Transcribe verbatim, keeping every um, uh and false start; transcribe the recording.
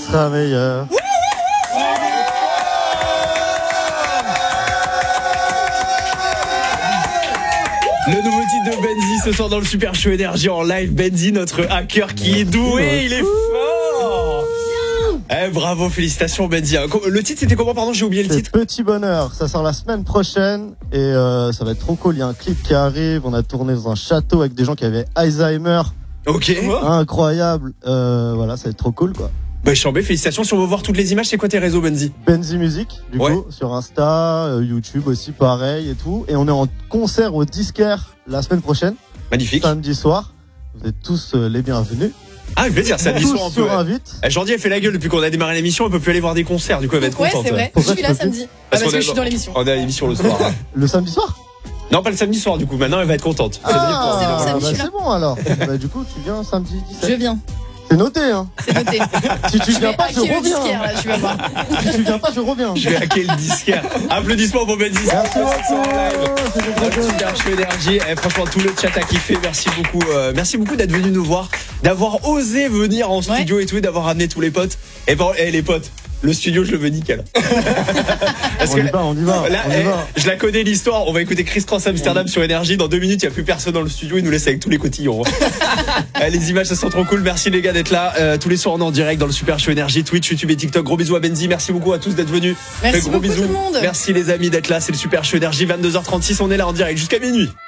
sera meilleur. Le nouveau titre de Benzi ce soir dans le Super Show Énergie en live. Benzi, notre hacker qui est doué, il est fort. Eh, bravo, félicitations Benzi. Le titre c'était comment, pardon, j'ai oublié le C'est titre. Petit Bonheur, ça sort la semaine prochaine et euh, ça va être trop cool. Il y a un clip qui arrive, on a tourné dans un château avec des gens qui avaient Alzheimer. Ok. Incroyable, euh, voilà, ça va être trop cool quoi. Bah chambé, félicitations. Si on veut voir toutes les images, c'est quoi tes réseaux, Benzi? Benzi Music, du ouais. coup, sur Insta, euh, YouTube aussi, pareil et tout. Et on est en concert au Disquaire la semaine prochaine. Magnifique. Samedi soir. Vous êtes tous euh, les bienvenus. Ah, je vais dire, samedi soir, on peut. Invite. Eh, Jordi, elle fait la gueule depuis qu'on a démarré l'émission, elle peut plus aller voir des concerts, du coup, elle va être ouais, contente. Ouais, c'est vrai. Pourquoi je suis là samedi. Parce, parce que a... je suis dans l'émission. On est à l'émission le soir. Hein. Le samedi soir? Non, pas le samedi soir, du coup. Maintenant, elle va être contente. Ah, c'est bon, samedi, bah, je suis c'est bon alors. Bah, du coup, tu viens samedi dix-sept. Je viens. C'est noté, hein. C'est noté. Si tu je viens pas, je reviens. reviens. Là, tu vas voir. Si tu viens pas, je reviens. Je vais hacker le disquaire. Applaudissements pour Benzi. Merci beaucoup. Super Show Énergie. Eh, franchement, tout le chat a kiffé. Merci beaucoup. Euh, merci beaucoup d'être venu nous voir, d'avoir osé venir en studio ouais. et tout, et d'avoir amené tous les potes. Et bon, eh, les potes. Le studio, je le veux nickel. Parce on, que y va, on y va, là, on y eh, va. Je la connais l'histoire. On va écouter Chris Cross Amsterdam oui. sur Énergie. Dans deux minutes, il n'y a plus personne dans le studio. Il nous laisse avec tous les cotillons. eh, les images, ça sont trop cool. Merci les gars d'être là. Euh, tous les soirs, on est en direct dans le Super Show Énergie, Twitch, YouTube et TikTok. Gros bisous à Benzi. Merci beaucoup à tous d'être venus. Merci gros beaucoup bisous. tout le monde. Merci les amis d'être là. C'est le Super Show Énergie. vingt-deux heures trente-six. On est là en direct jusqu'à minuit.